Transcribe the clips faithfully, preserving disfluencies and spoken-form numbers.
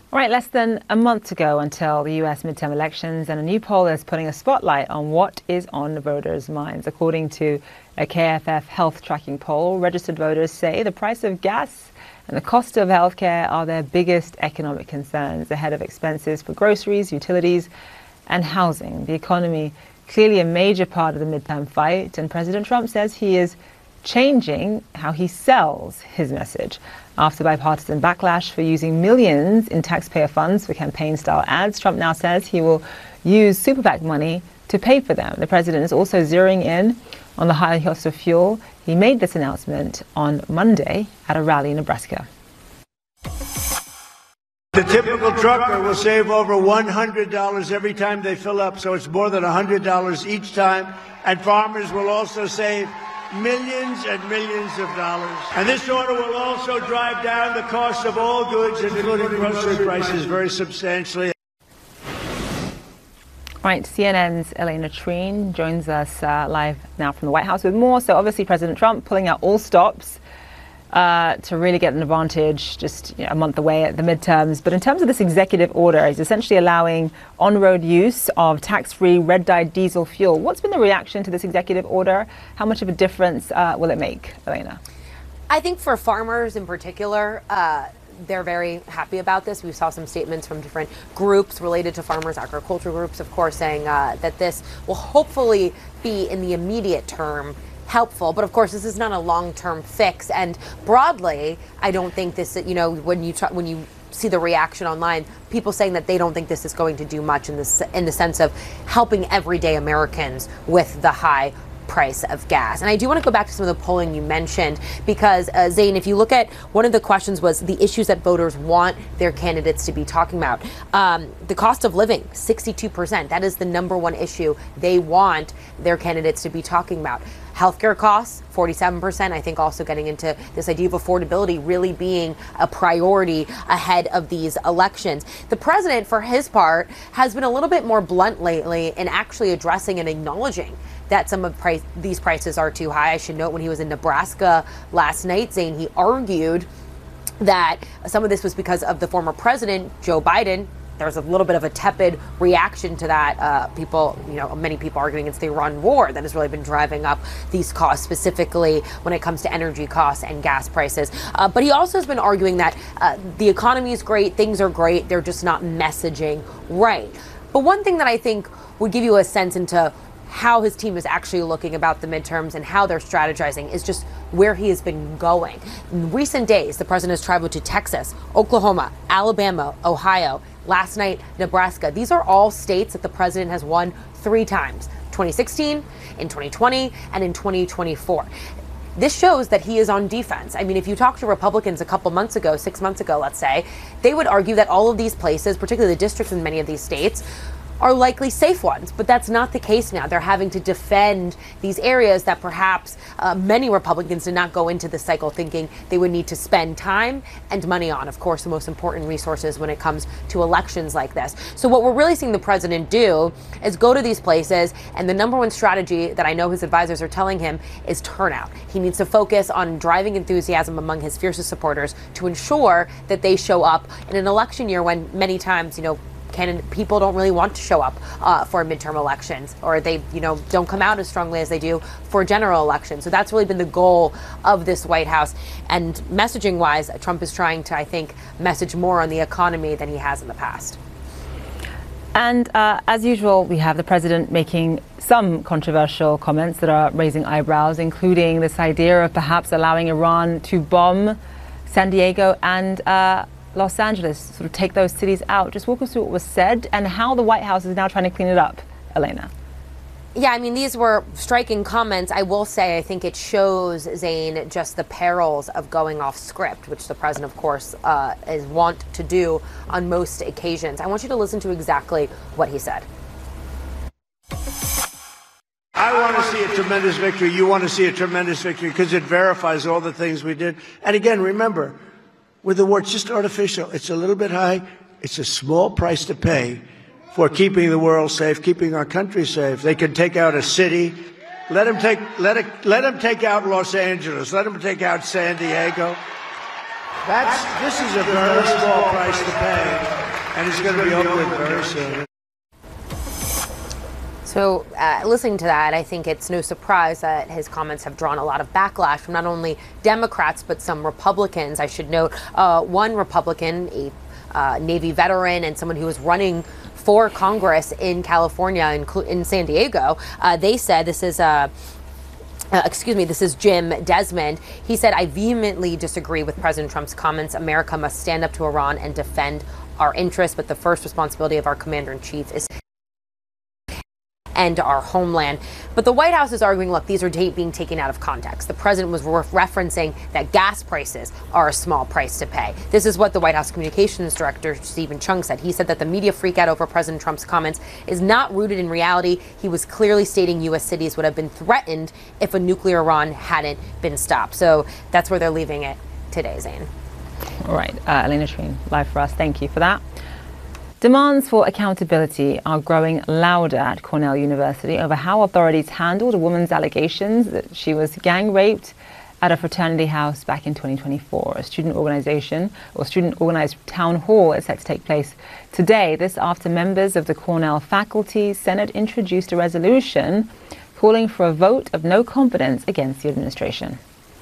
All right, less than a month to go until the U S midterm elections, and a new poll is putting a spotlight on what is on voters' minds. According to a K F F health tracking poll, registered voters say the price of gas and the cost of healthcare are their biggest economic concerns, ahead of expenses for groceries, utilities, and housing. The economy, clearly a major part of the midterm fight, and President Trump says he is changing how he sells his message. After bipartisan backlash for using millions in taxpayer funds for campaign-style ads, Trump now says he will use super PAC money to pay for them. The president is also zeroing in on the high cost of fuel. He made this announcement on Monday at a rally in Nebraska. The typical trucker will save over one hundred dollars every time they fill up, so it's more than one hundred dollars each time. And farmers will also save millions and millions of dollars. And this order will also drive down the cost of all goods, including grocery prices, very substantially. All right, C N N's Elena Treen joins us uh, live now from the White House with more. So obviously President Trump pulling out all stops uh, to really get an advantage just you know, a month away at the midterms. But in terms of this executive order, he's essentially allowing on-road use of tax-free red-dyed diesel fuel. What's been the reaction to this executive order? How much of a difference uh, will it make, Elena? I think for farmers in particular, uh, they're very happy about this. We saw some statements from different groups related to farmers, agriculture groups, of course, saying uh, that this will hopefully be in the immediate term helpful. But of course, this is not a long-term fix. And broadly, I don't think this, you know, when you try, when you see the reaction online, people saying that they don't think this is going to do much in this in the sense of helping everyday Americans with the high price of gas. And I do want to go back to some of the polling you mentioned, because uh, Zain, if you look at one of the questions was the issues that voters want their candidates to be talking about. Um, the cost of living, sixty-two percent. That is the number one issue they want their candidates to be talking about. Healthcare costs, forty-seven percent. I think also getting into this idea of affordability really being a priority ahead of these elections. The president, for his part, has been a little bit more blunt lately in actually addressing and acknowledging that some of price, these prices are too high. I should note when he was in Nebraska last night, Zain, he argued that some of this was because of the former president, Joe Biden. There's a little bit of a tepid reaction to that. Uh, people, you know, many people arguing it's the Iran war that has really been driving up these costs, specifically when it comes to energy costs and gas prices. Uh, but he also has been arguing that uh, the economy is great, things are great, they're just not messaging right. But one thing that I think would give you a sense into how his team is actually looking about the midterms and how they're strategizing is just where he has been going. In recent days, the president has traveled to Texas, Oklahoma, Alabama, Ohio, last night, Nebraska. These are all states that the president has won three times, twenty sixteen, in twenty twenty, and in twenty twenty-four. This shows that he is on defense. I mean, if you talk to Republicans a couple months ago, six months ago, let's say, they would argue that all of these places, particularly the districts in many of these states, are likely safe ones, but that's not the case now. They're having to defend these areas that perhaps uh, many Republicans did not go into the cycle thinking they would need to spend time and money on. Of course, the most important resources when it comes to elections like this. So what we're really seeing the president do is go to these places, and the number one strategy that I know his advisors are telling him is turnout. He needs to focus on driving enthusiasm among his fiercest supporters to ensure that they show up in an election year when many times, you know, Can, people don't really want to show up uh, for midterm elections, or they, you know, don't come out as strongly as they do for general elections. So that's really been the goal of this White House. And messaging-wise, Trump is trying to, I think, message more on the economy than he has in the past. And uh, as usual, we have the president making some controversial comments that are raising eyebrows, including this idea of perhaps allowing Iran to bomb San Diego and uh, Los Angeles, sort of take those cities out. Just walk us through what was said and how the White House is now trying to clean it up, Elena. Yeah, I mean, these were striking comments. I will say, I think it shows, Zain, just the perils of going off script, which the president, of course, uh, is wont to do on most occasions. I want you to listen to exactly what he said. I want to see a tremendous victory. You want to see a tremendous victory because it verifies all the things we did. And again, remember, with the war, it's just artificial. It's a little bit high. It's a small price to pay for keeping the world safe, keeping our country safe. They can take out a city. Let them take, let it, let them take out Los Angeles. Let them take out San Diego. That's, this is a very small price to pay, and it's going to be over with very soon. So uh, listening to that, I think it's no surprise that his comments have drawn a lot of backlash from not only Democrats, but some Republicans. I should note uh, one Republican, a uh, Navy veteran and someone who was running for Congress in California, in, in San Diego, uh, they said, this is a Uh, excuse me, this is Jim Desmond. He said, I vehemently disagree with President Trump's comments. America must stand up to Iran and defend our interests, but the first responsibility of our commander-in-chief is and our homeland. But the White House is arguing, look, these are being taken out of context. The president was re- referencing that gas prices are a small price to pay. This is what the White House communications director, Stephen Chung, said. He said that the media freak out over President Trump's comments is not rooted in reality. He was clearly stating U S cities would have been threatened if a nuclear Iran hadn't been stopped. So that's where they're leaving it today, Zane. All right, uh, Elena Treen, live for us. Thank you for that. Demands for accountability are growing louder at Cornell University over how authorities handled a woman's allegations that she was gang raped at a fraternity house back in twenty twenty-four. A student organization or student organized town hall is set to take place today. This after members of the Cornell Faculty Senate introduced a resolution calling for a vote of no confidence against the administration.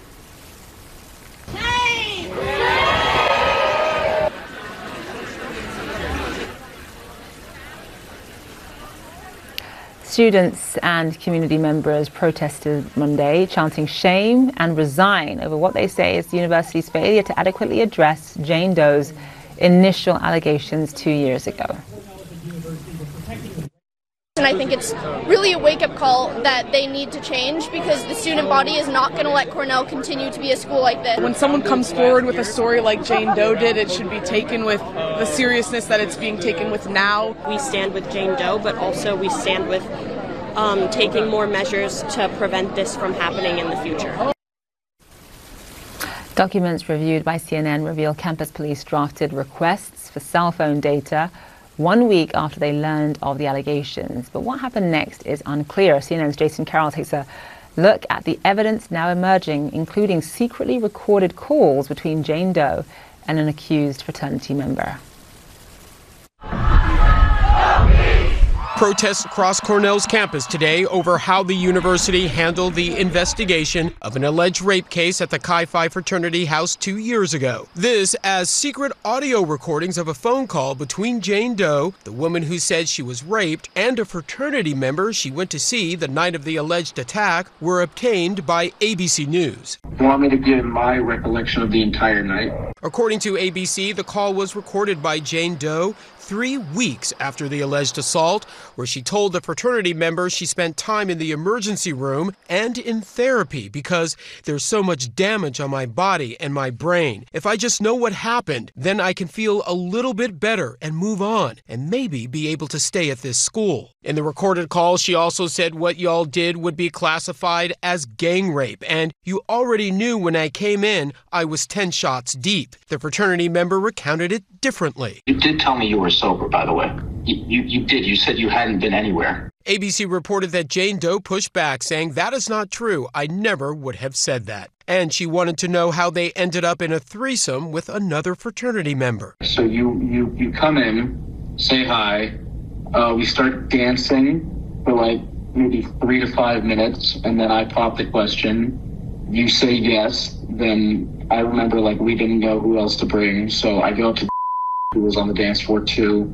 Students and community members protested Monday, chanting shame and resign over what they say is the university's failure to adequately address Jane Doe's initial allegations two years ago. And I think it's really a wake-up call that they need to change, because the student body is not going to let Cornell continue to be a school like this. When someone comes forward with a story like Jane Doe did, it should be taken with the seriousness that it's being taken with now. We stand with Jane Doe, but also we stand with um, taking more measures to prevent this from happening in the future. Documents reviewed by C N N reveal campus police drafted requests for cell phone data one week after they learned of the allegations. But what happened next is unclear. C N N's Jason Carroll takes a look at the evidence now emerging, including secretly recorded calls between Jane Doe and an accused fraternity member. Protests across Cornell's campus today over how the university handled the investigation of an alleged rape case at the Chi Phi fraternity house two years ago. This as secret audio recordings of a phone call between Jane Doe, the woman who said she was raped, and a fraternity member she went to see the night of the alleged attack were obtained by A B C News. You want me to give my recollection of the entire night? According to A B C, the call was recorded by Jane Doe three weeks after the alleged assault, where she told the fraternity member she spent time in the emergency room and in therapy because there's so much damage on my body and my brain. If I just know what happened, then I can feel a little bit better and move on and maybe be able to stay at this school. In the recorded call, she also said what y'all did would be classified as gang rape, and you already knew when I came in I was ten shots deep. The fraternity member recounted it differently. You did tell me you were sober, by the way. You, you, you did. You said you hadn't been anywhere. A B C reported that Jane Doe pushed back, saying that is not true. I never would have said that. And she wanted to know how they ended up in a threesome with another fraternity member. So you, you, you come in, say hi, uh, we start dancing for like maybe three to five minutes, and then I pop the question. You say yes, then I remember like we didn't know who else to bring, so I go up to who was on the dance floor too,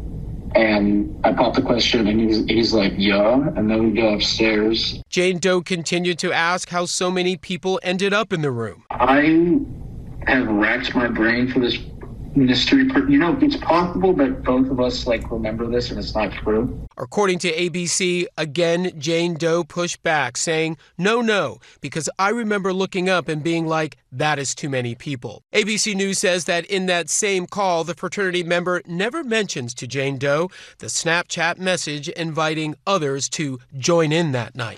and I pop the question, and he's, he's like, yeah, and then we go upstairs. Jane Doe continued to ask how so many people ended up in the room. I have racked my brain for this mystery. You know, it's possible that both of us like remember this and it's not true. According to A B C, again, Jane Doe pushed back, saying, no, no, because I remember looking up and being like, that is too many people. A B C News says that in that same call, the fraternity member never mentions to Jane Doe the Snapchat message inviting others to join in that night.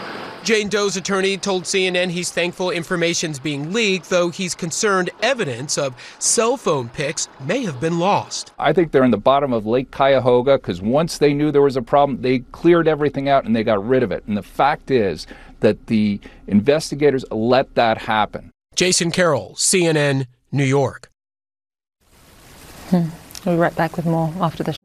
Jane Doe's attorney told C N N he's thankful information's being leaked, though he's concerned evidence of cell phone pics may have been lost. I think they're in the bottom of Lake Cuyahoga because once they knew there was a problem, they cleared everything out and they got rid of it. And the fact is that the investigators let that happen. Jason Carroll, C N N, New York. Hmm. We'll be right back with more after the show.